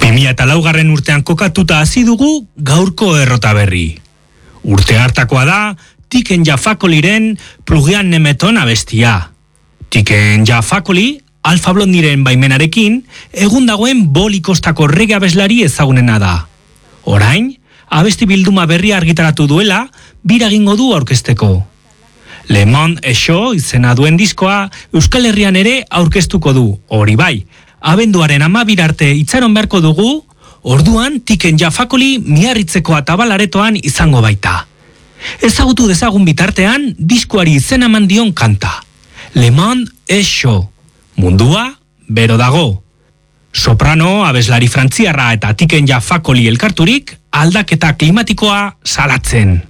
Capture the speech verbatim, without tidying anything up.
bi mila laugarren urtean kokatuta hasi dugu gaurko errota berri. Urte hartakoa da Tiken Jah Fakolyren Plugian Nemeton abestia. Tiken Jah Fakoly, Alpha Blondyren baimenarekin, egun dagoen Boli Kostako reggae abeslari ezagunena da. Orain, abesti bilduma berria argitaratu duela, bira egingo du aurkezteko. Le Monde Eso izena duen diskoa Euskal Herrian ere aurkeztuko du, hori bai. Abenduaren amabir arte itxaron beharko dugu, orduan Tiken Jah Fakoly Miarritzeko atabalaretoan izango baita. Ezagutu dezagun bitartean diskoari izena eman dion kanta. Le Monde Eso. Mundua bero dago. Soprano, abeslari frantziarra eta Tiken Jah Fakoly elkarturik aldaketa klimatikoa salatzen.